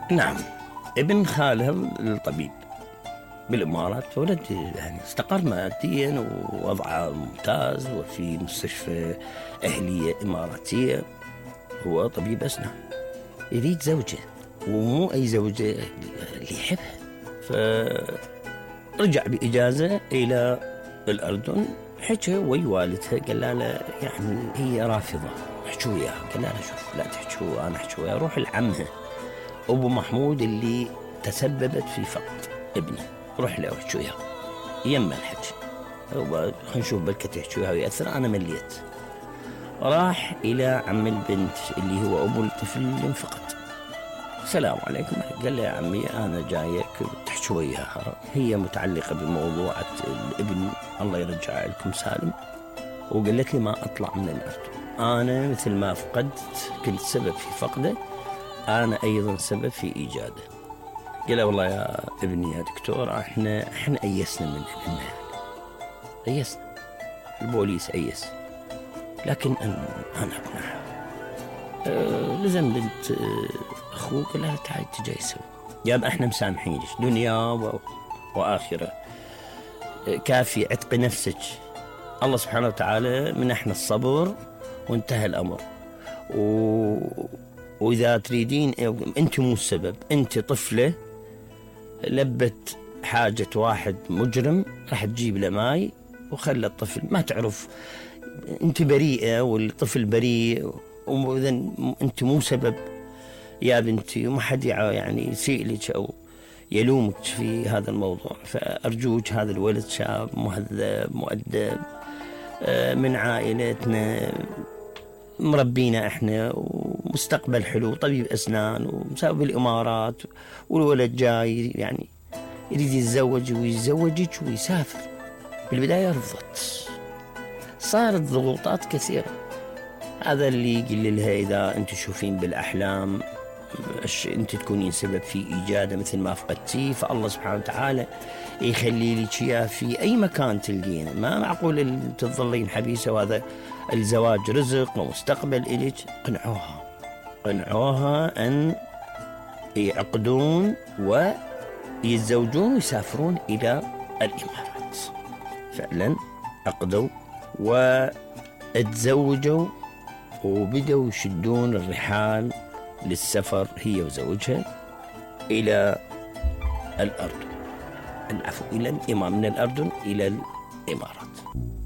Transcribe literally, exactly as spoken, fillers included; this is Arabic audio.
نعم، ابن خالها الطبيب بالإمارات، ولد يعني استقر ماديا ووضعه ممتاز وفي مستشفى أهلية إماراتية، هو طبيب أسنان، يريد زوجة ومو أي زوجة اللي يحبها. فرجع بإجازة إلى الأردن، حكى وي والدها، قال له يعني هي رافضة، احكوا وياها. قال له شوف، لا تحكوا، أنا احكوا وياها. روح لعمها أبو محمود اللي تسببت في فقد ابنه، روح له واحكوا وياه يما الحكي، خلينا نشوف بلكة تحكوا وياه ويأثر. أنا مليت. راح إلى عم البنت اللي هو أبو الطفل اللي انفقد. السلام عليكم. قال له يا عمي أنا جايك تحكوا وياها، هي متعلقة بموضوع الابن، الله يرجع لكم سالم، وقالت لي ما أطلع من الأردن. أنا مثل ما فقدت كنت سبب في فقده، أنا أيضا سبب في إيجاده. قال له والله يا ابني يا دكتور، احنا احنا أيسنا من ابننا، أيسنا، البوليس أيس، لكن أنا أنا أقنعها. أه لزم بنت أه أخوه، قال لها تعال تجي سوا، جاب احنا مسامحينك دنيا و... وآخرة، أه كافي عتق نفسك، الله سبحانه وتعالى منحنا الصبر وانتهى الأمر. و... وإذا تريدين أنت مو السبب، أنت طفلة لبت حاجة واحد مجرم، راح تجيب له ماي وخلى الطفل ما تعرف، أنت بريئة والطفل بريء، وإذا أنت مو سبب يا بنتي، وما حد يعني يسيء لك أو يلومك في هذا الموضوع. فأرجوك، هذا الولد شاب مهذب مؤدب من عائلتنا، مربينا احنا، ومستقبل حلو، طبيب أسنان ومساوي بالإمارات، والولد جاي يعني يريد يتزوج ويتزوجك ويسافر. بالبداية رفضت، صارت ضغوطات كثيرة. هذا اللي يقول لها إذا أنت تشوفين بالأحلام أنت تكونين سبب في إيجاده مثل ما فقدتي، فالله سبحانه وتعالى يخلي لك إياه في أي مكان تلقينه. ما معقول تظلين حبيسة، وهذا الزواج رزق ومستقبل إليك. قنعوها قنعوها أن يعقدون ويتزوجون ويسافرون إلى الإمارات. فعلا عقدوا واتزوجوا، وبدأوا يشدون الرحال للسفر هي وزوجها إلى الأردن، العفو إلى الإمام، من الأردن إلى الإمارات.